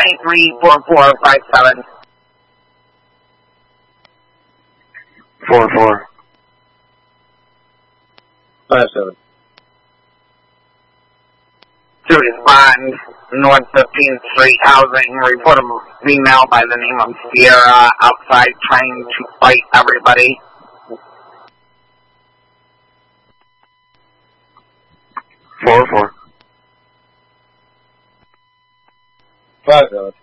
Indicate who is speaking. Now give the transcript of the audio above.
Speaker 1: St. Reed 4457.
Speaker 2: 4-4.
Speaker 3: 5-7.
Speaker 1: To respond, North 15th Street Housing, report a female by the name of Sierra outside trying to fight everybody.
Speaker 2: 4-4.
Speaker 3: 5-7.